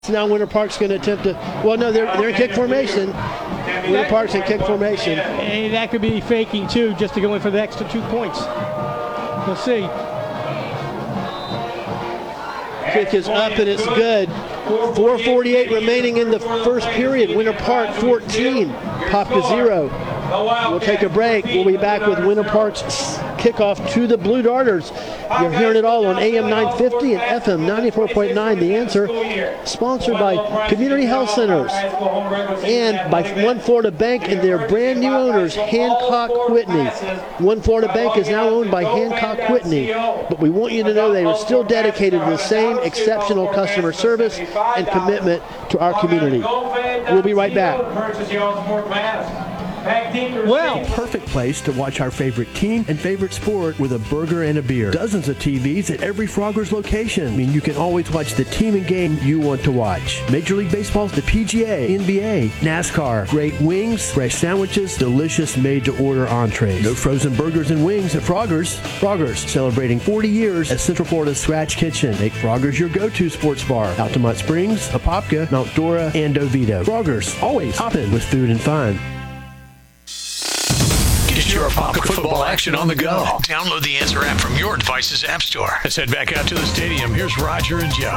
Now Winter Park's going to attempt to, well, no, they're in kick formation. Winter Park's in kick formation. And that could be faking, too, just to go in for the extra 2 points. We'll see. Kick is up and it's good. 4:48 remaining in the first period. Winter Park 14, Popka 0. We'll take a break. We'll be back with Winter Park's kickoff to the Blue Darters. You're hearing it all on AM 950 and FM 94.9. The Answer, sponsored by Community Health Centers and by One Florida Bank and their brand new owners, Hancock Whitney. One Florida Bank is now owned by Hancock Whitney, but we want you to know they are still dedicated to the same exceptional customer service and commitment to our community. We'll be right back. Well, perfect place to watch our favorite team and favorite sport with a burger and a beer. Dozens of TVs at every Frogger's location. I mean, you can always watch the team and game you want to watch. Major League Baseball's the PGA, NBA, NASCAR, great wings, fresh sandwiches, delicious made-to-order entrees. No frozen burgers and wings at Frogger's. Frogger's, celebrating 40 years as Central Florida's Scratch Kitchen. Make Frogger's your go-to sports bar. Altamont Springs, Apopka, Mount Dora, and Oviedo. Frogger's, always hopping with food and fun. Get your Apopka football action on the go. Download the Answer app from your device's app store. Let's head back out to the stadium. Here's Roger and Joe.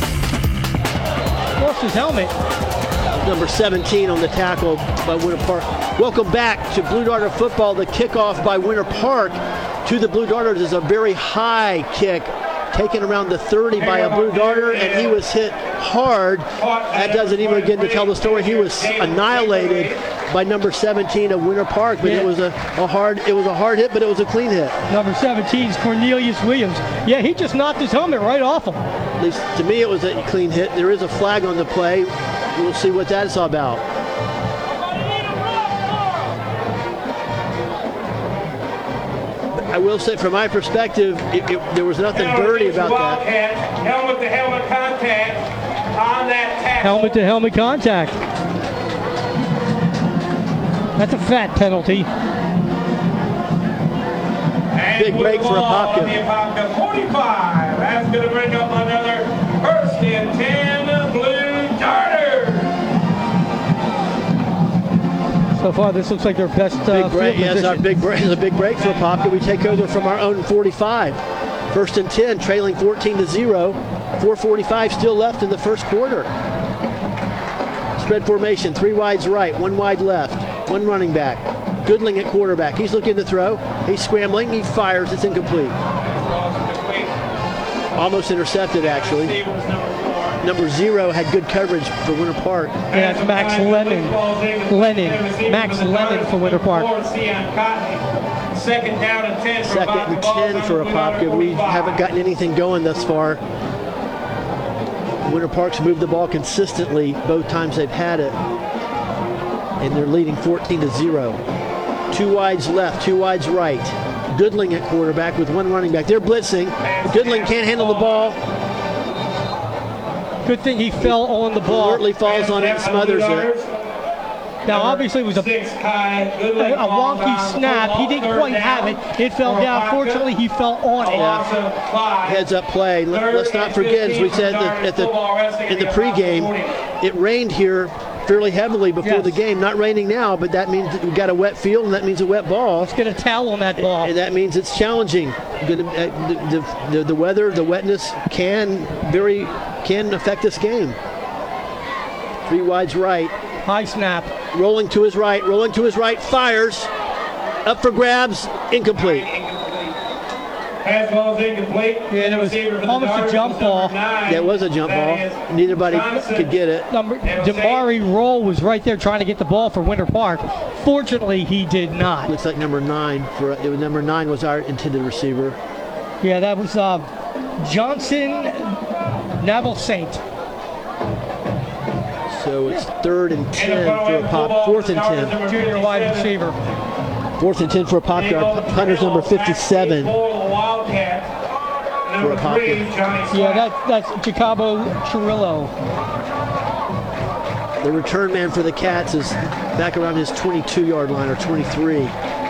Lost his helmet. Number 17 on the tackle by Winter Park. Welcome back to Blue Darter football. The kickoff by Winter Park to the Blue Darters is a very high kick, taken around the 30 by a Blue Darter, and he was hit hard. That doesn't even begin to tell the story. He was annihilated by number 17 of Winter Park, but it was a hard hit, but it was a clean hit. Number 17 is Cornelius Williams. Yeah, he just knocked his helmet right off him. At least to me, it was a clean hit. There is a flag on the play. We'll see what that is all about. I will say, from my perspective, there was nothing dirty about that. Helmet-to-helmet contact on that tackle. Helmet-to-helmet contact. That's a fat penalty. Big break for Apopka. 45. That's going to bring up another first and 10 Blue Darters. So far, this looks like their best big break. field Yes, our position. big break is a big break for Apopka. We take over from our own 45. First and 10, trailing 14-0. 4:45 still left in the first quarter. Spread formation, 3 wides right, 1 wide left, 1 running back. Goodling at quarterback. He's looking to throw. He's scrambling. He fires. It's incomplete. Almost intercepted, actually. Number 0 had good coverage for Winter Park. Yeah, it's Max Lennon. Max Lennon for Winter Park. Second down and 10 for Second and 10 for Apopka. We haven't gotten anything going thus far. Winter Park's moved the ball consistently both times they've had it. And they're leading 14-0. 2 wides left, 2 wides right. Goodling at quarterback with 1 running back. They're blitzing. Goodling can't handle the ball. Good thing he fell on the ball. Alertly falls on it and smothers it. Now, obviously, it was a wonky snap. He didn't quite have it. It fell down. Fortunately, he fell on it. Heads up play. Let's not forget, as we said in the pregame, it rained here fairly heavily before the game. Not raining now, but that means that we've got a wet field, and that means a wet ball. Let's get a towel on that ball. And that means it's challenging. The weather, the wetness can affect this game. 3 wides right. High snap. Rolling to his right, fires. Up for grabs, incomplete. Pass ball is incomplete. Yeah, it was almost a jump ball. Yeah, it was a jump ball. Neither could get it. Damari Roll was right there trying to get the ball for Winter Park. Fortunately, he did not. Looks like number 9 was our intended receiver. Yeah, that was Johnson Naval Saint. So it's 3rd and 10 for Apopka. 4th and 10. Junior wide receiver. 4th and 10 for Apopka. Our punter's number 57 for Apopka. Yeah, that's Jacobo Chirillo. The return man for the Cats is back around his 22-yard line, or 23.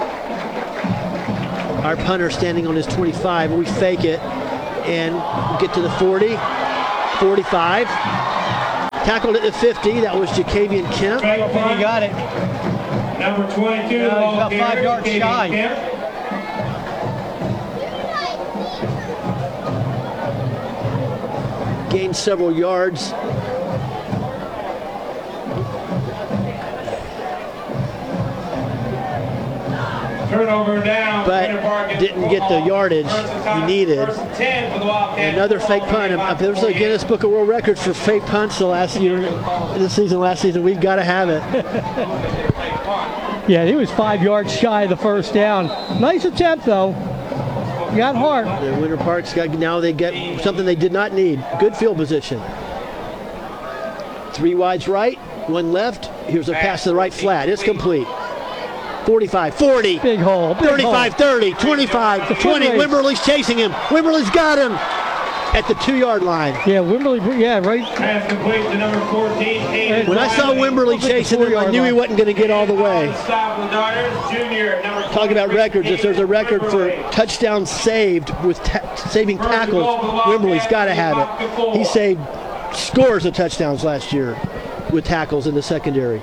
Our punter standing on his 25. We fake it and get to the 40, 45. Tackled at the 50. That was Jacavian Kemp. I think he got it. Number 22, No, the ball he's about 5 carrier, yards Jacavian shy. Kemp. Gained several yards. Turnover down. But Winter Park gets didn't the get the ball. yardage First and he time, needed. first and 10 for the Wildcats. Another fake punt. If there's a Guinness Book of World Records for fake punts last season, we've got to have it. Yeah, he was 5 yards shy of the first down. Nice attempt, though. Got hard. The Winter Park's got, now they get something they did not need. Good field position. 3 wides right, 1 left. Here's a pass to the right flat. It's complete. 45, 40, Big hole. Big 35, 30, 25, 20. race. Wimberly's chasing him. Wimberly's got him at the 2-yard line. Hole. Yeah, Wimberly. Yeah, right. Pass complete to number 14, Aiden When I saw Wimberly chasing him, I knew he wasn't going to get all the way. Stop the Darters, junior, number Talking about 23, records, if there's a record for touchdowns saved with saving tackles, Wimberly's got to have it. He saved scores of touchdowns last year with tackles in the secondary.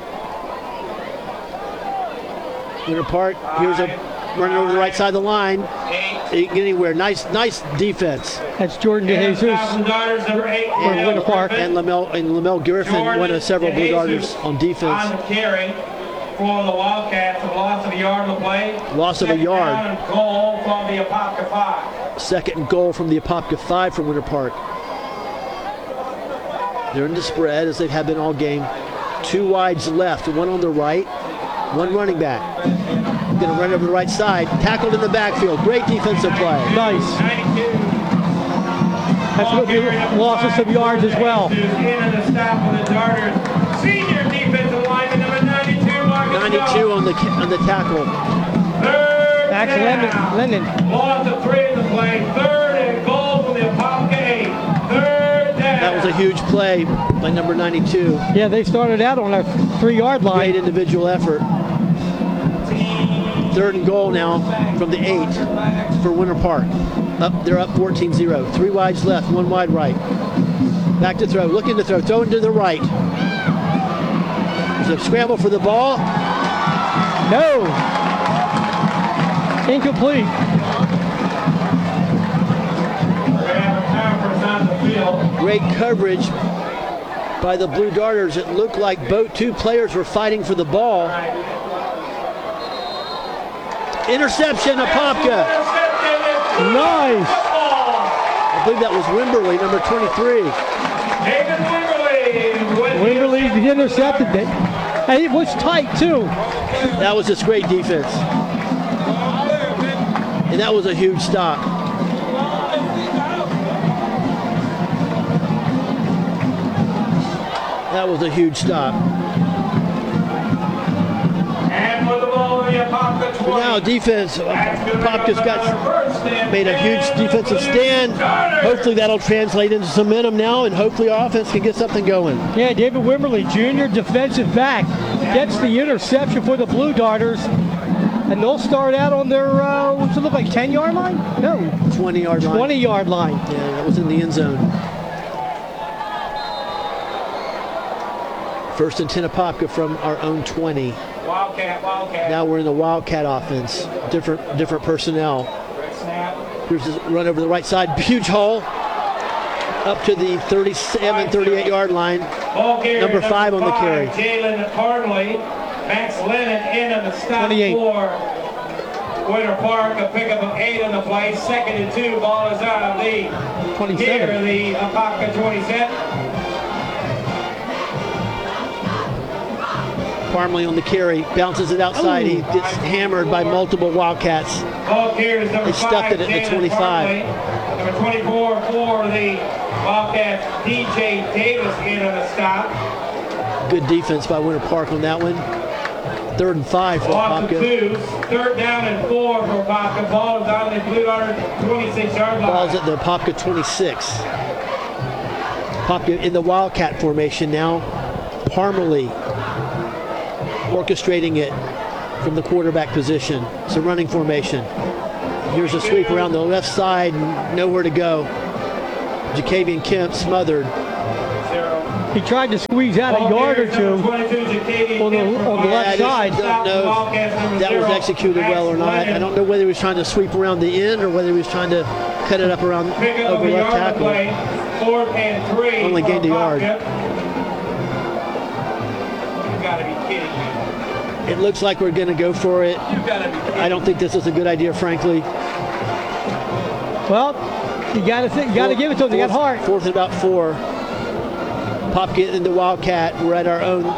Winter Park, here's a running over the right side of the line. Ain't get anywhere. Nice defense. That's Jordan DeJesus. Darters, number 8, For Winter Park. And Lamel Griffin, one of several Blue Darters on On defense. the carry for the Wildcats, a loss of a yard on the play. Loss of a Second yard. down and goal from the Apopka 5. Second and goal from the Apopka 5 from Winter Park. They're in the spread as they have been all game. 2 wides left, 1 on the right, 1 running back. Going to run over the right side. Tackled in the backfield. Great defensive play. Nice. 92. That's going to be losses of yards as well. In and the stop of the Darters. Senior defensive lineman, number 92, Marcus 92 on the tackle. Third Max down. Lennon. Loss of 3 in the play. Third and goal from the Apopka 8. Third down. That was a huge play by number 92. Yeah, they started out on a 3-yard line. Great individual effort. Third and goal now from the 8 for Winter Park. They're up 14-0. 3 wides left, 1 wide right. Back to throw, looking to throw, throwing to the right. There's a scramble for the ball. No. Incomplete. Great coverage by the Blue Darters. It looked like both 2 players were fighting for the ball. Interception, Apopka. Nice. I believe that was Wimberly, number 23. David Wimberly. Wimberly intercepted it. And it was tight, too. That was just great defense. And that was a huge stop. That was a huge stop. And with the ball in the Apopka 20. Now defense, Apopka's made a huge defensive stand. Hopefully that'll translate into some momentum now, and hopefully our offense can get something going. Yeah, David Wimberly, junior defensive back, gets the interception for the Blue Darters. And they'll start out on their, what's it look like, 10-yard line? No, 20-yard line. 20-yard line. Yeah, that was in the end zone. First and 10 Apopka from our own 20. Wildcat. Now we're in the Wildcat offense. Different personnel. Snap. Here's a run over the right side. Huge hole. Up to the 37, 38-yard line. Ball carrier, Number 5 on the carry. Jalen Hartley. Max Lennon in on the stop 28. for Winter Park. A pickup of 8 on the play. 2nd and 2. Ball is out of the 27. Here, the Apopka 27. Parmley on the carry. Bounces it outside. He gets hammered by multiple Wildcats. Ball carrier is number They stuffed 5. it at the Jalen 25. Hartley. Number 24 for the Wildcats. DJ Davis in on the stop. Good defense by Winter Park on that one. 3rd and 5 for Loss of Apopka. 2. 3rd down and 4 for Apopka. Ball is on the Blue Darter 26-yard line. Ball's at the Apopka 26. Apopka in the Wildcat formation now. Parmalee orchestrating it from the quarterback position. It's a running formation. Here's a sweep around the left side, nowhere to go. Jacavian Kemp smothered. He tried to squeeze out a yard or two on the left I side. just don't know if that was executed well or not. I don't know whether he was trying to sweep around the end or whether he was trying to cut it up around over left tackle. 4th and 3. Only gained a yard. You gotta be kidding me. It looks like we're going to go for it. You gotta be kidding. I don't think this is a good idea, frankly. Well, you got to give it to him. They got heart. 4th and about 4. Pop getting into Wildcat. We're at our own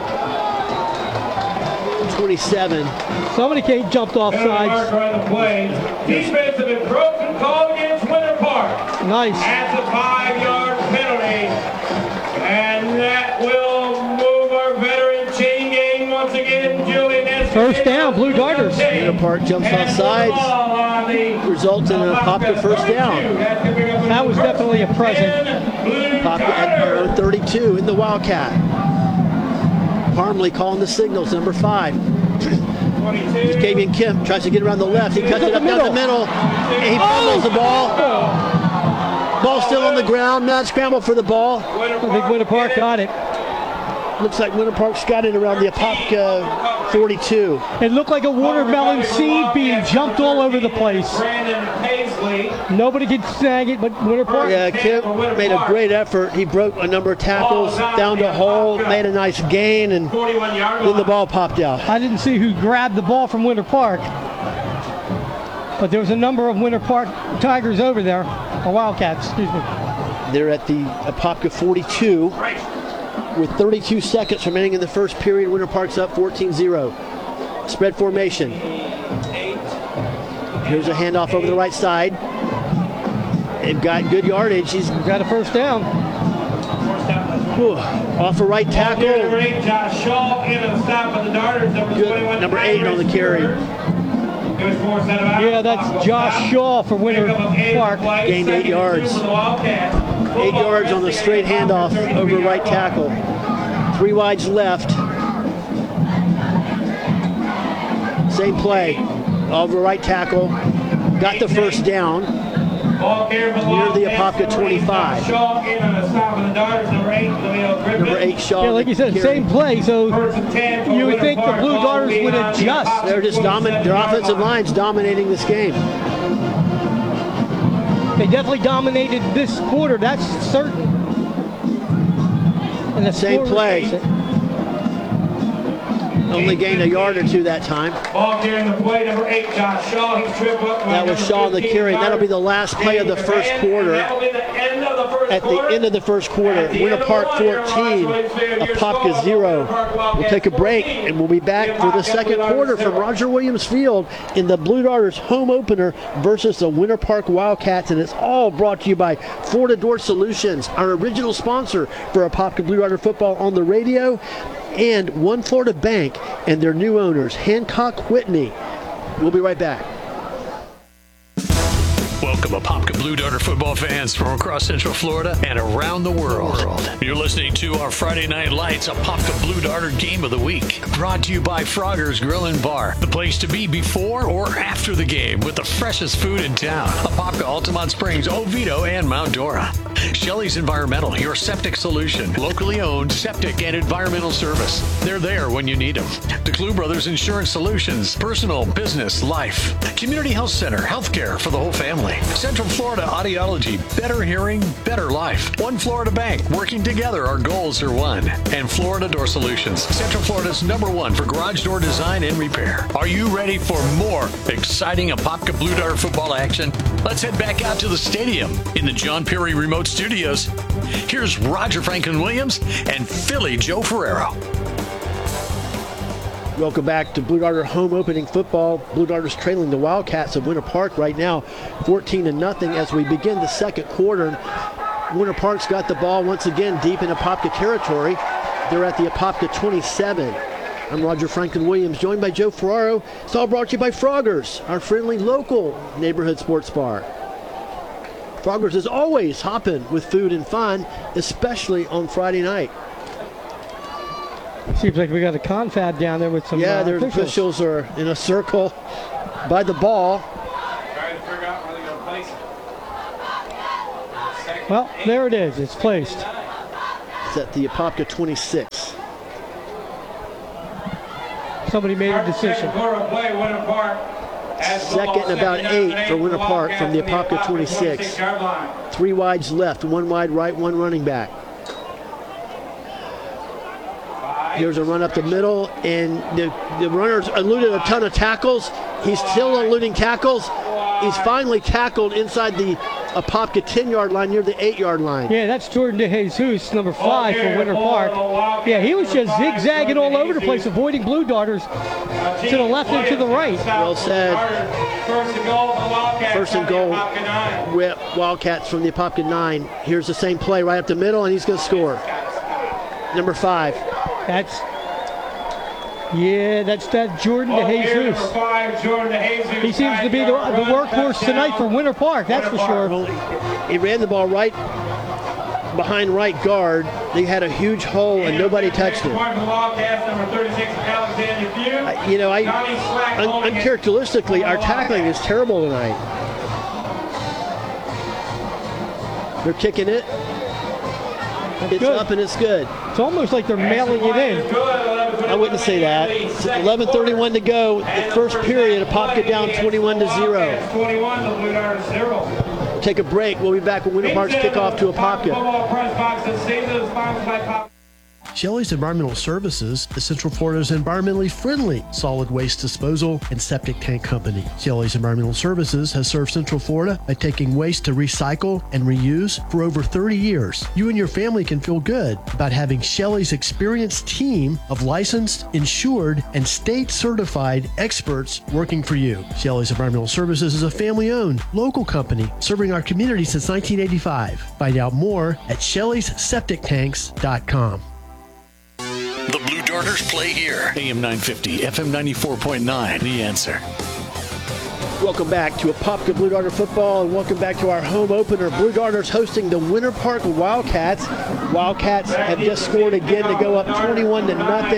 27. Somebody jumped off sides. Right the play. Defensive encroachment called against Winter Park. Nice. That's a 5-yard penalty. And that will move our veteran chain gang once again. Julian Esposito. First down, Blue Darters. Winter Park jumps off sides. Results in a Popka first down. That was definitely a present. Popka at our own 32 in the Wildcat. Parmley calling the signals, number 5. Kavian Kemp tries to get around the left. He cuts it up down the middle. And he fumbles the ball. Ball still on the ground. Not scramble for the ball. I think Winter Park got it. Looks like Winter Park's got it around the Apopka 42. It looked like a watermelon seed being jumped all over the place. Brandon Paisley. Nobody could snag it, but Winter Park. Yeah, Kemp made a great effort. He broke a number of tackles, found a hole, made a nice gain, and 41-yard then the ball popped out. I didn't see who grabbed the ball from Winter Park, but there was a number of Winter Park Tigers over there, or Wildcats, excuse me. They're at the Apopka 42 with 32 seconds remaining in the first period. Winter Park's up 14-0. Spread formation. Here's a handoff over the right side. They've got good yardage. He's Got a first down. off a right tackle. Josh Shaw into the stop of the Darters. Good. Number 8 on the carry. Yeah, that's Josh Shaw for Winter Park. Gained 8 yards. 8 yards on the straight handoff over right tackle. 3 wides left. Same play. Over right tackle. Got the first down. Near the Apopka 25. Number 8 Shaw. Yeah, like you said, same play, so you would think the Blue Darters would adjust. They're just their offensive line's dominating this game. They definitely dominated this quarter, that's certain. And the Same score- play. Only gained a yard or 2 that time. Ball carrying the play, number 8, Josh Shaw. He tripped up. That was Shaw on the carry, and that'll be the last play of the first quarter. That'll be the end of the first At the end of the first quarter, Winter Park 14, Apopka 0. We'll take a break, and we'll be back for the second quarter from Roger Williams Field in the Blue Darters home opener versus the Winter Park Wildcats, and it's all brought to you by Florida Door Solutions, our original sponsor for Apopka Blue Darter football on the radio, and One Florida Bank and their new owners, Hancock Whitney. We'll be right back. Welcome, Apopka Blue Darter football fans from across Central Florida and around the world. You're listening to our Friday Night Lights Apopka Blue Darter Game of the Week. Brought to you by Frogger's Grill and Bar, the place to be before or after the game with the freshest food in town. Apopka, Altamont Springs, Oviedo, and Mount Dora. Shelley's Environmental, your septic solution. Locally owned septic and environmental service. They're there when you need them. DeClue Brothers Insurance Solutions, personal, business, life. Community Health Center, healthcare for the whole family. Central Florida Audiology, better hearing, better life. One Florida Bank, working together, our goals are one. And Florida Door Solutions, Central Florida's #1 for garage door design and repair. Are you ready for more exciting Apopka Blue Darter football action? Let's head back out to the stadium in the John Perry Remote Studios. Here's Roger Franklin Williams and Philly Joe Ferrero. Welcome back to Blue Darter home opening football. Blue Darters trailing the Wildcats of Winter Park right now, 14-0 as we begin the second quarter. Winter Park's got the ball once again deep in Apopka territory. They're at the Apopka 27. I'm Roger Franklin Williams, joined by Joe Ferraro. It's all brought to you by Froggers, our friendly local neighborhood sports bar. Froggers is always hopping with food and fun, especially on Friday night. Seems like we got a confab down there with some their officials are in a circle by the ball. Trying to figure out where they're going to place it. Well, there it is. It's placed. It's at the Apopka 26. Somebody made a decision. Second and about 8 for Winter Park from the Apopka 26. 3 wides left, 1 wide right, 1 running back. Here's a run up the middle, and the runner's eluded a ton of tackles. He's still eluding tackles. He's finally tackled inside the Apopka 10-yard line near the 8-yard line. Yeah, that's Jordan DeJesus, number 5 for Winter Park. Yeah, he was just zigzagging all over the place, avoiding Blue Darters to the left and to the right. Well said. First and goal, Wildcats from the Apopka 9. Here's the same play right up the middle, and he's going to score. Number 5. That's that Jordan DeJesus. He seems to be the workhorse tonight for Winter Park, that's for sure. He ran the ball right behind right guard. They had a huge hole and nobody touched him. Uncharacteristically, our tackling is terrible tonight. They're kicking it. It's good. Up and it's good. It's almost like they're mailing it in. I wouldn't say that. It's 11:31 to go. The first period, Apopka down 21-0. We'll take a break. We'll be back with Winter Park's kickoff to Apopka. Shelley's Environmental Services is Central Florida's environmentally friendly solid waste disposal and septic tank company. Shelley's Environmental Services has served Central Florida by taking waste to recycle and reuse for over 30 years. You and your family can feel good about having Shelley's experienced team of licensed, insured, and state-certified experts working for you. Shelley's Environmental Services is a family-owned, local company serving our community since 1985. Find out more at Shelley'sSepticTanks.com. The Blue Darters play here. AM 950, FM 94.9, The Answer. Welcome back to Apopka Blue Darter football, and welcome back to our home opener. Blue Darters hosting the Winter Park Wildcats. Wildcats have just scored again to go up 21-0.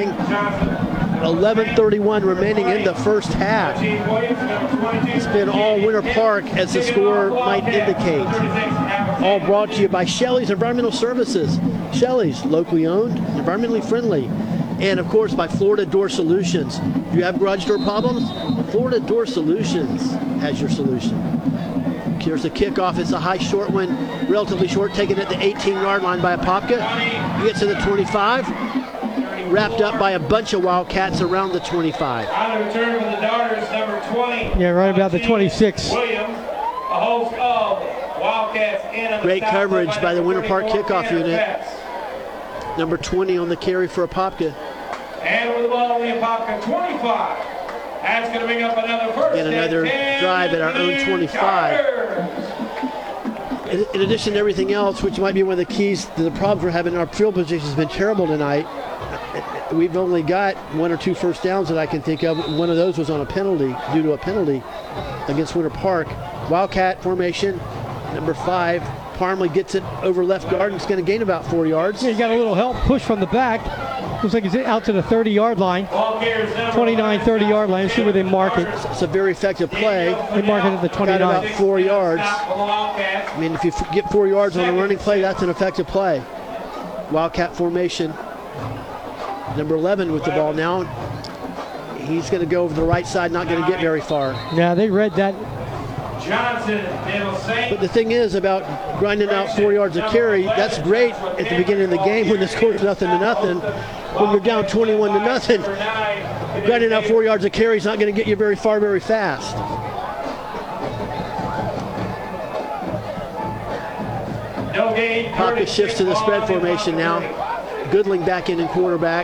11:31 remaining in the first half. It's been all Winter Park, as the score might indicate. All brought to you by Shelley's Environmental Services. Shelley's, locally owned, environmentally friendly. And of course by Florida Door Solutions. Do you have garage door problems? Florida Door Solutions has your solution. Here's the kickoff. It's a high short one, relatively short, taken at the 18-yard line by Apopka. He gets to the 25. Wrapped up by a bunch of Wildcats around the 25. On the return for the Darters, number 20. Yeah, right about the 26. Williams, a host of Wildcats in. Great coverage by the Winter Park kickoff unit. Number 20 on the carry for Apopka. And with the ball on the Apopka 25. That's going to bring up another first. Again, another drive at our own 25. In addition to everything else, which might be one of the keys to the problems we're having, our field position has been terrible tonight. We've only got 1 or 2 first downs that I can think of. One of those was on a penalty, due to a penalty against Winter Park. Wildcat formation, number 5. Parmley gets it over left guard and it's going to gain about 4 yards. Yeah, he got a little help push from the back. Looks like he's out to the 30-yard line. 29, 30-yard line. See where they mark it. It's a very effective play. They mark it at the 29. Got about 4 yards. I mean, if you get 4 yards on a running play, that's an effective play. Wildcat formation. Number 11 with the ball now. He's going to go over the right side, not going to get very far. Yeah, they read that. But the thing is about grinding out 4 yards of carry, that's great at the beginning of the game when the score is 0-0. When you're down 21-0, grinding out 4 yards of carry is not going to get you very far very fast. Apopka shifts to the spread formation now. Goodling back in quarterback.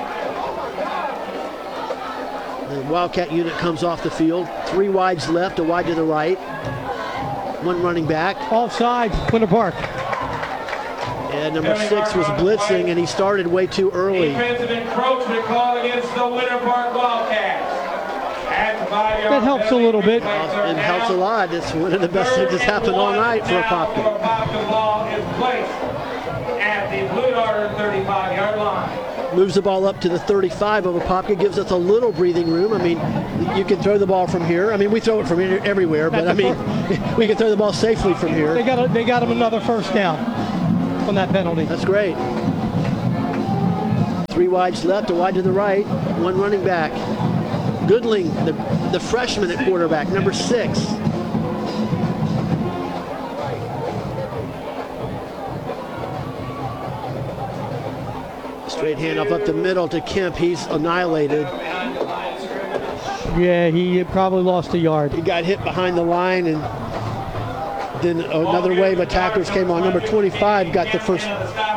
The Wildcat unit comes off the field. 3 wides left, a wide to the right. 1 running back. Offside, Winter Park. And number 6 was blitzing, and he started way too early. Defensive encroachment call against the Winter Park Wildcats. That helps a little bit. It helps a lot. It's one of the best things that's happened all night for Apopka. Apopka ball is placed at the Blue Darter 35-yard line. Moves the ball up to the 35 of Apopka, gives us a little breathing room. I mean, you can throw the ball from here. I mean, we throw it from everywhere, but I mean, we can throw the ball safely from here. They got him another first down on that penalty. That's great. 3 wides left, a wide to the right, 1 running back. Goodling, the freshman at quarterback, number 6. Straight handoff up the middle to Kemp. He's annihilated. Yeah, he probably lost a yard. He got hit behind the line, and then another wave of tacklers came on. Number 25 got the first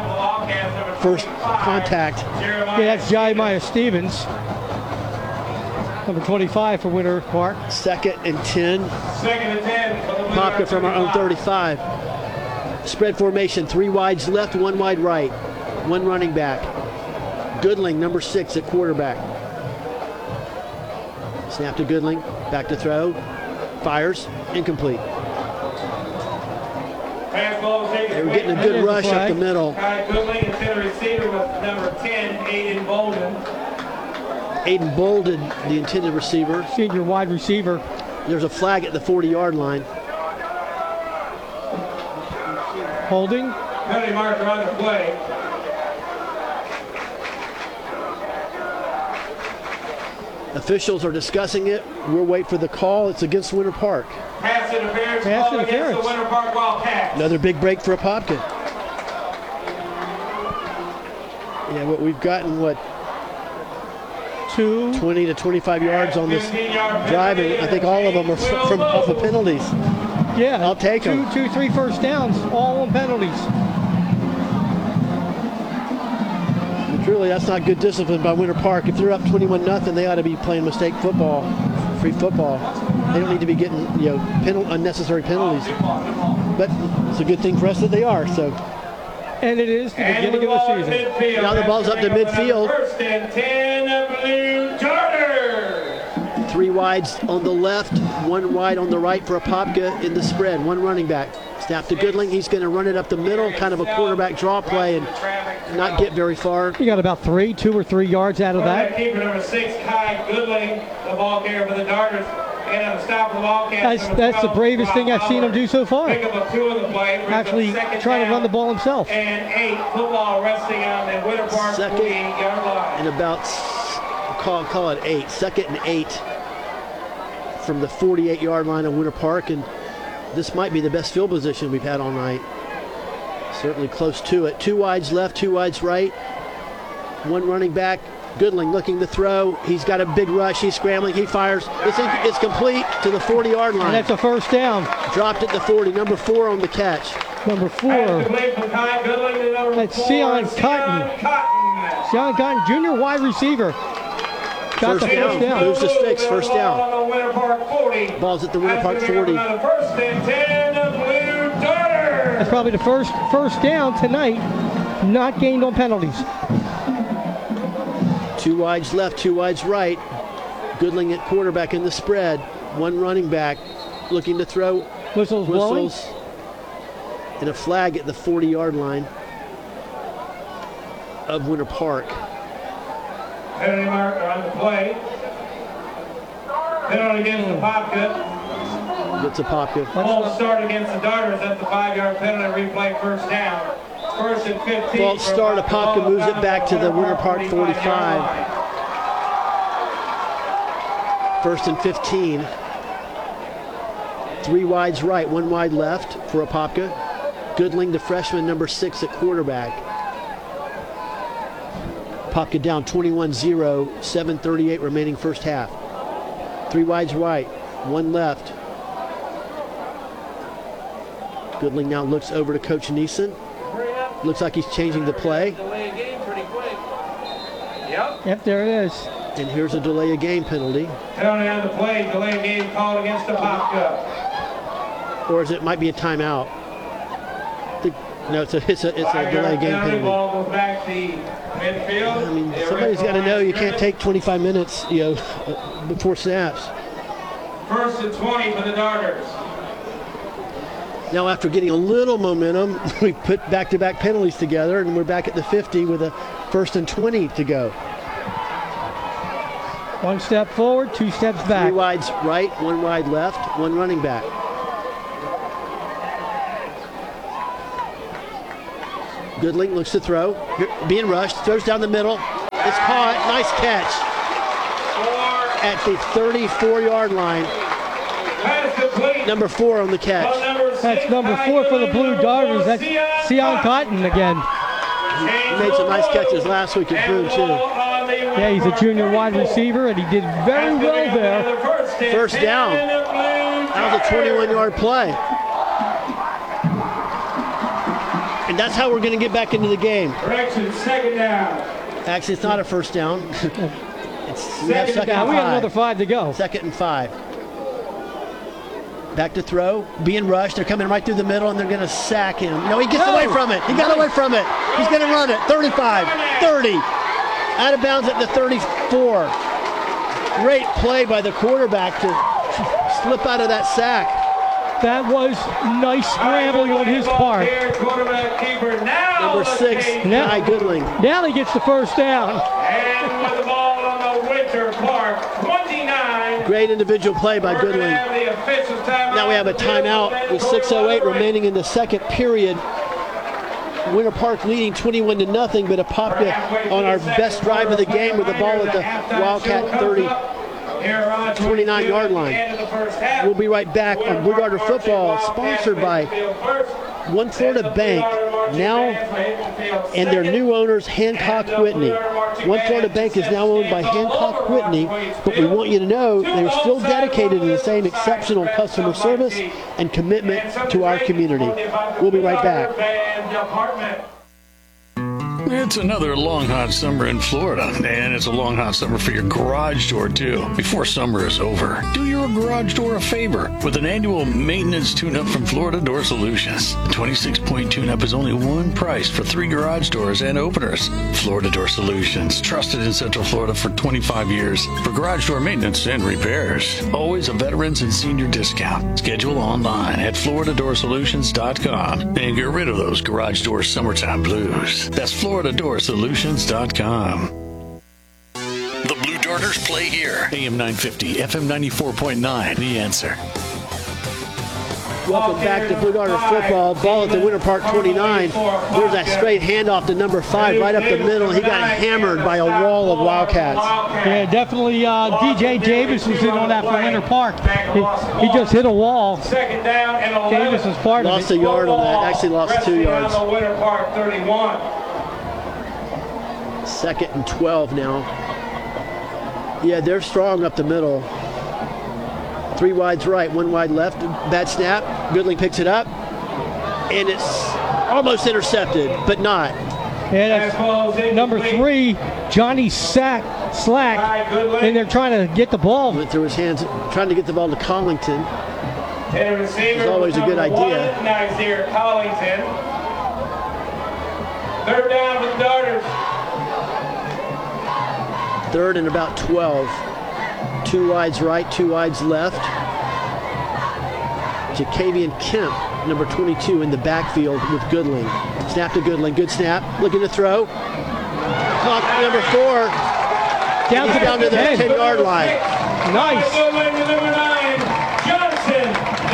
contact. Yeah, that's Jeremiah Stevens. Number 25 for Winter Park. 2nd and 10. 2nd and 10. Popka from our own 35. Spread formation, 3 wides left, 1 wide right. 1 running back. Goodling, number 6 at quarterback. Snap to Goodling, back to throw. Fires, incomplete. They were getting a good rush up the middle. Goodling is the receiver with number 10, Aiden Bolden. Aiden Bolden, the intended receiver. Senior wide receiver. There's a flag at the 40-yard line. Holding. Penalty marker on the play. Officials are discussing it. We'll wait for the call. It's against Winter Park. Pass interference Pass called against interference. the Winter Park Wildcats. Another big break for Apopka. Yeah, we've gotten, 20 to 25 yards on this 15-yard drive, and I think all of them are from off of penalties. Yeah, I'll take 'em. 3 first downs, all on penalties. Truly, that's not good discipline by Winter Park. If they're up 21-0, they ought to be playing mistake football, free football. They don't need to be getting unnecessary penalties. But it's a good thing for us that they are. So. And it is the beginning of the season. Now the ball's up to midfield. 1st and 10, Blue Darter. 3 wides on the left, 1 wide on the right for Apopka in the spread. 1 running back. Snap to Goodling. He's going to run it up the middle, kind of a quarterback draw play, and not get very far. He got about 2 or 3 yards out of that. Keeper number 6, Kai Goodling, the ball carrier for the Darters. And on the stop of the Wildcats. That's the bravest thing I've seen him do so far. Pick up a 2 on the play. Actually trying to run the ball himself. And 8, football resting on the Winter Park 48-yard line. And about, call it 8. 2nd and 8 from the 48-yard line of Winter Park. And this might be the best field position we've had all night. Certainly close to it. 2 wides left, 2 wides right. 1 running back. Goodling looking to throw. He's got a big rush. He's scrambling. He fires. It's complete to the 40-yard line. And that's a first down. Dropped at the 40. Number 4 on the catch. Number 4. That's Sion Cotton. Sion Cotton, junior wide receiver. Got First the first down. Moves to 6. First down. Ball's at the Winter Park 40. 1st and 10, Blue Darter. That's probably the first down tonight, not gained on penalties. 2 wides left, 2 wides right. Goodling at quarterback in the spread. 1 running back looking to throw. Whistles. And a flag at the 40-yard line of Winter Park. Penalty marker on the play. Penalty against the Popka. Gets Apopka. False start against the Darters at the 5-yard penalty replay, first down. 1st and 15. False start. Apopka moves it back to the Winter Park 45. 1st and 15. 3 wides right, 1 wide left for Apopka. Goodling, the freshman, number 6 at quarterback. Apopka down 21-0, 7:38 remaining first half. 3 wides right, 1 left. Goodling now looks over to Coach Neeson. Looks like he's changing the play. Yep, there it is. And here's a delay of game penalty. Penalty on the play. Delay of game called against the Popka. Or it might be a timeout. No, it's a delay of game penalty. Ball goes back to midfield. I mean, somebody's got to know you can't take 25 minutes, before snaps. 1st and 20 for the Darters. Now, after getting a little momentum, we put back-to-back penalties together, and we're back at the 50 with a 1st and 20 to go. 1 step forward, 2 steps 3 back. wides right, 1 wide left, 1 running back. Goodling looks to throw, being rushed, throws down the middle, It's caught. Nice catch at the 34-yard line. Number 4 on the catch. That's number 4 for the Blue Darters. That's Sion Cotton again. He made some nice catches last week at Boone, too. Yeah, he's a junior wide receiver, and he did very well there. First down. That was a 21-yard play. And that's how we're going to get back into the game. Correction, second down. Actually, it's not a first down. We have second Now and we got another 5. 5 to go. Second and 5. Back to throw. Being rushed. They're coming right through the middle, and they're going to sack him. No, he gets away from it. He got away from it. He's going to run it. 35, 30. Out of bounds at the 34. Great play by the quarterback to slip out of that sack. That was nice scrambling on his part. Number 6, Ty Goodling. Now he gets the first down. And with the ball on the Winter Park, 29. Great individual play by Goodling. Now we have a timeout with 6:08 remaining in the second period. Winter Park leading 21-0, but Apopka on our best drive of the game with the ball at the Wildcat 29-yard line. We'll be right back on Blue Darter Football, sponsored by One Florida Bank, now and their new owners, Hancock Whitney. One Florida Bank is now owned by Hancock Whitney, but we want you to know they're still dedicated to the same exceptional customer service and commitment to our community. We'll be right back. It's another long, hot summer in Florida, and it's a long, hot summer for your garage door, too. Before summer is over, do your garage door a favor with an annual maintenance tune-up from Florida Door Solutions. The 26-point tune-up is only one price for 3 garage doors and openers. Florida Door Solutions, trusted in Central Florida for 25 years for garage door maintenance and repairs. Always a veterans and senior discount. Schedule online at FloridaDoorSolutions.com and get rid of those garage door summertime blues. That's FloridaDoorSolutions.com. The Blue Darters play here. AM 950, FM 94.9. The Answer. Welcome back to Blue Darter Football. Ball at the Winter Park 29. There's that straight handoff to number 5 right up the middle. He got hammered by a wall of Wildcats. Yeah, definitely DJ Davis was in on that for Winter Park. He just hit a wall. Second down and 11. Davis was part of it. Lost a yard on that. Actually lost 2 yards. On the Winter Park 31. Second and 12 now. Yeah, they're strong up the middle. 3 wides right, 1 wide left. Bad snap. Goodling picks it up. And it's almost intercepted, but not. Yeah, that's number 3, Johnny Slack. And they're trying to get the ball. Went through his hands, trying to get the ball to Collington. And receiver It's always a good idea. Nazir Collington. Third down for the Darters. Third and about 12. 2 wides right, 2 wides left. Jacavian Kemp, number 22, in the backfield with Goodling. Snap to Goodling, good snap. Looking to throw. Clock number 4. Down to the 10-yard line. Nice. Number 9, Johnson.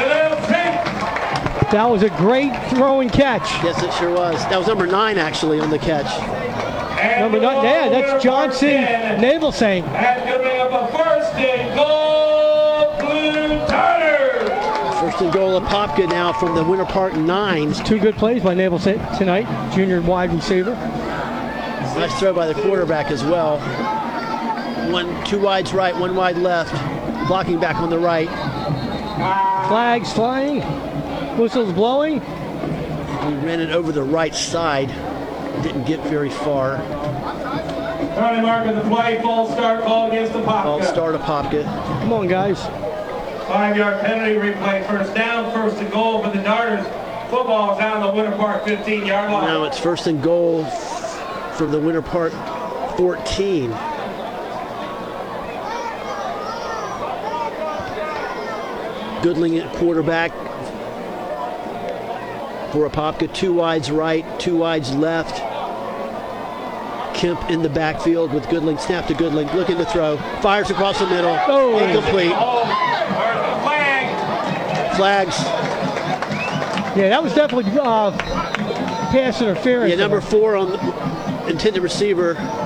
That was a great throwing catch. Yes, it sure was. That was number 9, actually, on the catch. Number 9, yeah, that's Johnson Navalsang. That's going to be up a first and goal, Blue Darters. First and goal of Popka now from the Winter Park 9. 2 good plays by Navalsang tonight, junior wide receiver. Nice throw by the quarterback as well. 2 wides right, 1 wide left. Blocking back on the right. Flags flying, whistles blowing. He ran it over the right side. Didn't get very far. Early mark of the play, false start call against the Popka. False start of Popka. Come on, guys. 5-yard penalty replay, first down, first and goal for the Darters. Football down the Winter Park 15-yard line. Now it's first and goal from the Winter Park 14. Goodling at quarterback for Apopka. 2 wides right, 2 wides left. Kemp in the backfield with Goodling. Snap to Goodling, looking to throw. Fires across the middle. Oh. Incomplete. Flags. Yeah, that was definitely pass interference. Yeah, number 4 on the intended receiver